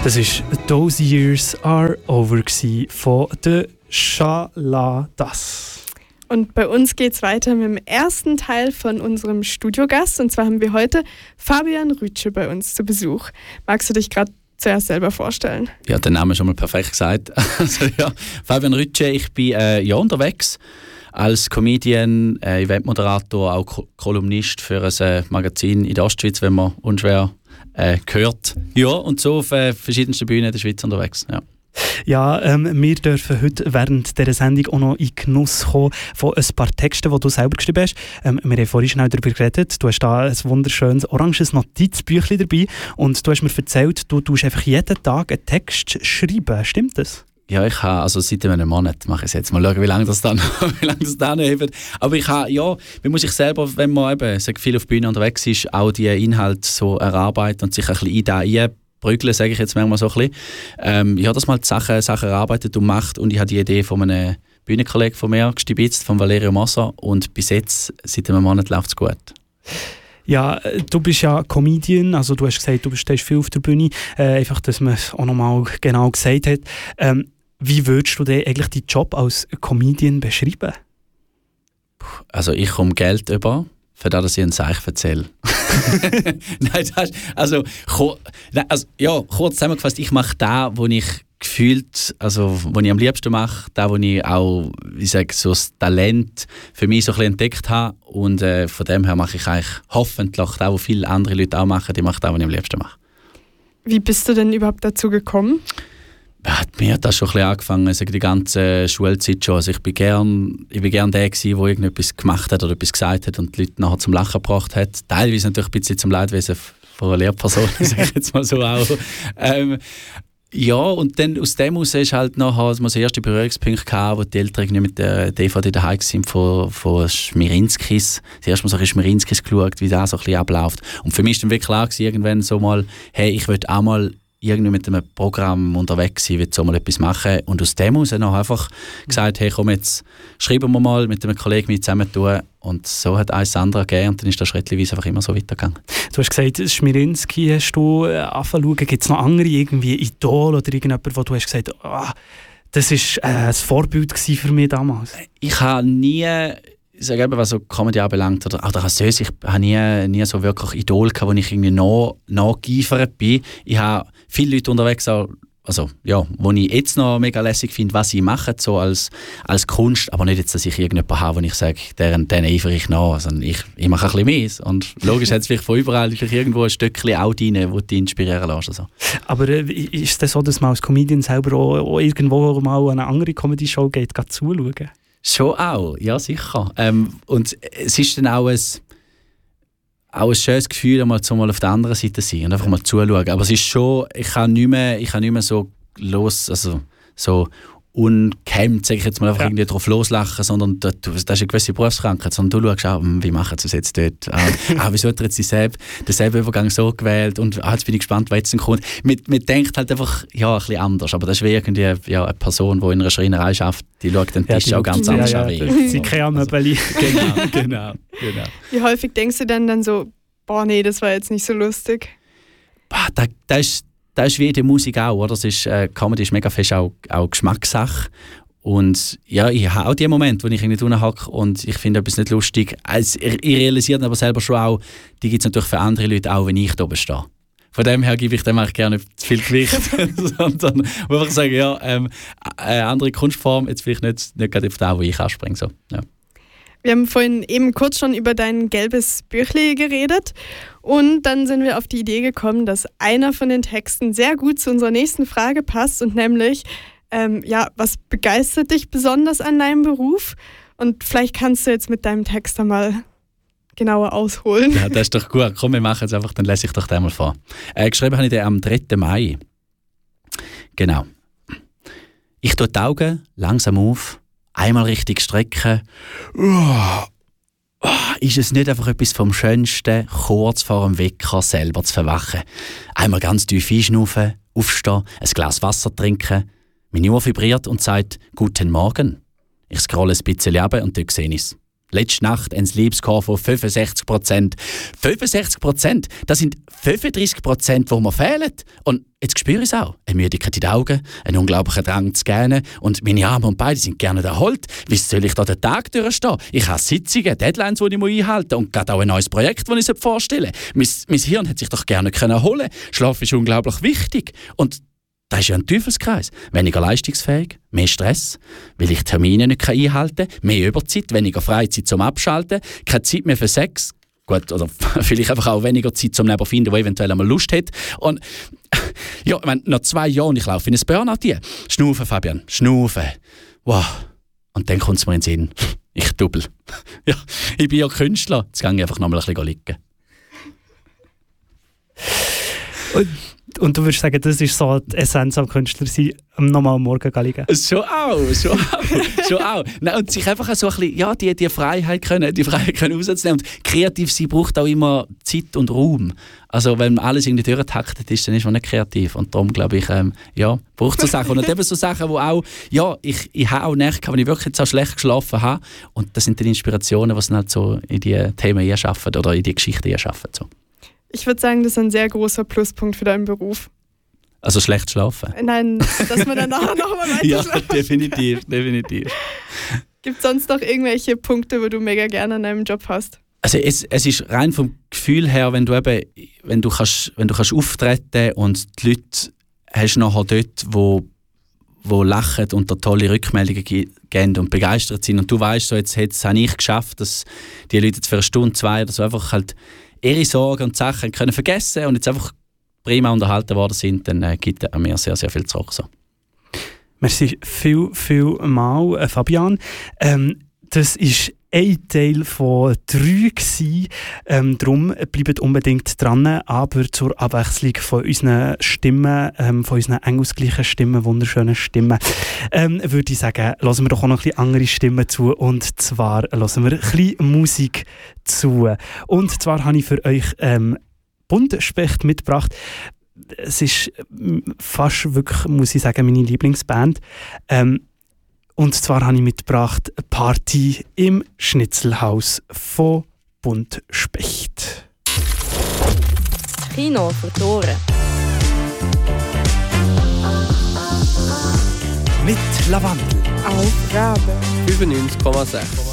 Das war «Those Years Are Over» von der Chaladas. Und bei uns geht es weiter mit dem ersten Teil von unserem Studiogast. Und zwar haben wir heute Fabian Rütsche bei uns zu Besuch. Magst du dich gerade zuerst selber vorstellen? Ja, den Namen schon mal perfekt gesagt. Also, ja, Fabian Rütsche, ich bin unterwegs als Comedian, Eventmoderator, auch Kolumnist für ein Magazin in der Ostschweiz, wenn man unschwer gehört. Ja, und so auf verschiedensten Bühnen in der Schweiz unterwegs. Ja. Ja, wir dürfen heute während dieser Sendung auch noch in Genuss kommen von ein paar Texten, die du selber geschrieben hast. Wir haben vorhin schnell darüber geredet. Du hast da ein wunderschönes oranges Notizbüchlein dabei und du hast mir erzählt, du tust einfach jeden Tag einen Text schreiben. Stimmt das? Ja, ich habe, also seit einem Monat mache ich es jetzt. Mal schauen, wie lange das dann hebt. Aber ich habe, ja, man muss sich selber, wenn man eben viel auf der Bühne unterwegs ist, auch die Inhalte so erarbeiten und sich ein bisschen in da einprügeln, sage ich jetzt manchmal so ein bisschen. Ich habe das mal die Sachen erarbeitet und gemacht und ich habe die Idee von einem Bühnenkollegen von mir gestibitzt, von Valerio Massa, und bis jetzt, seit einem Monat, läuft es gut. Ja, du bist ja Comedian, also du hast gesagt, du stehst viel auf der Bühne, einfach, dass man es auch nochmal genau gesagt hat. Wie würdest du denn eigentlich deinen Job als Comedian beschreiben? Also ich komme Geld über, für das ich ein Seich erzähle. Nein, kurz zusammengefasst, ich mache das, was ich gefühlt, also was ich am liebsten mache, das, was ich auch, ich sage, so das Talent für mich so ein bisschen entdeckt habe, und von dem her mache ich eigentlich hoffentlich das, was viele andere Leute auch machen, die machen das, was ich am liebsten mache. Wie bist du denn überhaupt dazu gekommen? Mir hat das schon ein bisschen angefangen, also die ganze Schulzeit schon. Also ich bin gern der gewesen, der irgendetwas gemacht hat oder etwas gesagt hat und die Leute nachher zum Lachen gebracht hat. Teilweise natürlich ein bisschen zum Leidwesen von einer Lehrperson, sage ich jetzt mal so auch. Ja, und dann aus dem heraus ist halt nachher, als wir das erste Berührungspunkt hatten, wo die Eltern irgendwie mit der DVD daheim waren von Schmirinskis. Zuerst mal so ein Schmirinskis geschaut, wie das so ein bisschen abläuft. Und für mich war dann wirklich klar gewesen, irgendwann so mal, hey, ich will auch mal irgendwie mit einem Programm unterwegs sein, will so mal etwas machen. Und aus dem heraus noch einfach gesagt, hey, komm, jetzt schreiben wir mal mit einem Kollegen mit zusammen tun. Und so hat eins das andere gegeben und dann ist das schrittweise einfach immer so weitergegangen. Du hast gesagt, Schmirinski hast du angefangen. Gibt es noch andere, irgendwie Idol oder irgendjemand, wo du hast gesagt, das war ein Vorbild für mich damals? Ich habe nie, ich sage eben, was so Comedy anbelangt, oder auch der Rassös, ich habe nie so wirklich Idol gehabt, wo ich irgendwie nachgeeifert bin. Ich habe viele Leute unterwegs, also, ja, wo ich jetzt noch mega lässig finde, was sie machen, so als Kunst, aber nicht jetzt, dass ich irgendjemanden habe, wo ich sage, denen eifere ich nach. Also ich mache ein bisschen mehr. Und logisch hat es vielleicht von überall irgendwo ein Stückchen auch rein, wo du dich inspirieren lässt. Also. Aber ist es denn so, dass man als Comedian selber auch irgendwo mal an eine andere Comedy-Show geht, zuschauen? Schon auch, ja sicher. Und es ist dann auch ein schönes Gefühl, mal auf der anderen Seite zu sein und einfach mal zuschauen. Aber es ist schon, ich kann nicht mehr so so ungehemmt, sage ich jetzt mal, einfach irgendwie drauf loslachen, sondern das ist eine gewisse Berufskrankheit, sondern du schaust auch, wie machen sie es jetzt dort? Wieso hat er jetzt denselben Übergang so gewählt? Und jetzt bin ich gespannt, was jetzt kommt. Man denkt halt einfach, ja, ein bisschen anders, aber das ist wie irgendwie eine Person, die in einer Schreinerei arbeitet, die schaut den Tisch auch ganz anders an. Sie kennen Möbel. Genau. Wie häufig denkst du dann so, boah, nee, das war jetzt nicht so lustig? Das ist wie in der Musik auch, oder? Comedy ist mega fest auch Geschmackssache. Und ja, ich habe auch die Momente, wo ich irgendwie drinnen hocke und ich finde etwas nicht lustig. Also, ich realisiere aber selber schon auch, die gibt es natürlich für andere Leute auch, wenn ich da oben stehe. Von dem her gebe ich dem eigentlich gerne nicht zu viel Gewicht, sondern einfach sagen, ja, eine andere Kunstform, jetzt vielleicht nicht gerade auf das, wo ich anspringe. So, ja. Wir haben vorhin eben kurz schon über dein gelbes Büchlein geredet und dann sind wir auf die Idee gekommen, dass einer von den Texten sehr gut zu unserer nächsten Frage passt und nämlich, was begeistert dich besonders an deinem Beruf? Und vielleicht kannst du jetzt mit deinem Text einmal genauer ausholen. Ja, das ist doch gut. Komm, wir machen es einfach, dann lese ich doch den mal vor. Geschrieben habe ich den am 3. Mai. Genau. Ich tue die Augen langsam auf, einmal richtig strecken. Ist es nicht einfach etwas vom Schönsten, kurz vor dem Wecker selber zu verwachen? Einmal ganz tief einschnaufen, aufstehen, ein Glas Wasser trinken. Meine Uhr vibriert und sagt «Guten Morgen». Ich scrolle ein bisschen runter und dort sehe ich es. Letzte Nacht ein Sleep-Score von 65%. 65%, das sind 35%, die mir fehlen. Und jetzt spüre ich es auch. Eine Müdigkeit in den Augen, einen unglaublichen Drang zu gähnen. Und meine Arme und Beine sind gerne erholt. Wie soll ich da den Tag durchstehen? Ich habe Sitzungen, Deadlines, die ich einhalten muss. Und gerade auch ein neues Projekt, das ich vorstellen sollte. Mein Hirn hat sich doch gerne erholen können. Schlaf ist unglaublich wichtig. Und das ist ja ein Teufelskreis. Weniger leistungsfähig, mehr Stress, weil ich Termine nicht einhalten kann, mehr Überzeit, weniger Freizeit zum Abschalten, keine Zeit mehr für Sex. Gut, oder vielleicht einfach auch weniger Zeit zum Nebenfinden, der eventuell einmal Lust hat. Und ja, ich meine, nach 2 Jahren, ich laufe in ein Burnout hier. Schnaufen, Fabian, schnaufen. Wow. Und dann kommt es mir in den Sinn, ich double. Ja, ich bin ja Künstler, jetzt gehe ich einfach noch mal ein bisschen liegen. Und du würdest sagen, das ist so die Essenz am Künstler sein, nochmal am Morgen liegen? Schon auch. Nein, und sich einfach so ein bisschen, ja, die Freiheit können rauszunehmen. Und kreativ sein braucht auch immer Zeit und Raum. Also wenn alles irgendwie durchgetaktet ist, dann ist man nicht kreativ. Und darum glaube ich, braucht es so Sachen. Und eben so Sachen, wo auch, ja, ich habe auch Nächte, wenn ich wirklich jetzt auch schlecht geschlafen habe. Und das sind die Inspirationen, die es halt so in die Themen schaffen oder in die Geschichten schaffen. So. Ich würde sagen, das ist ein sehr großer Pluspunkt für deinen Beruf. Also schlecht schlafen? Nein, dass man dann nachher noch mal weiter Ja, schlafen. definitiv. Gibt es sonst noch irgendwelche Punkte, wo du mega gerne an deinem Job hast? Also es ist rein vom Gefühl her, wenn du kannst auftreten und die Leute hast nachher dort, wo lachen und dir tolle Rückmeldungen geben und begeistert sind und du weißt, so, jetzt habe ich geschafft, dass die Leute jetzt für 1 Stunde, 2 oder so einfach halt ihre Sorgen und Sachen können vergessen und jetzt einfach prima unterhalten worden sind, dann gibt er mir sehr, sehr viel zurück. So. Merci viel mal, Fabian. Das ist ein Teil von 3 gewesen. Darum bleibt unbedingt dran, aber zur Abwechslung von unseren Stimmen, von unseren eng ausgleichen Stimmen, wunderschönen Stimmen, würde ich sagen, hören wir doch auch noch ein bisschen andere Stimmen zu, und zwar hören wir ein bisschen Musik zu. Und zwar habe ich für euch Buntspecht mitgebracht. Es ist fast wirklich, muss ich sagen, meine Lieblingsband. Und zwar habe ich mitgebracht Party im Schnitzelhaus von Buntspecht. Kino für die Ohren. Mit Lavandel. Auf Rabe. 95,6.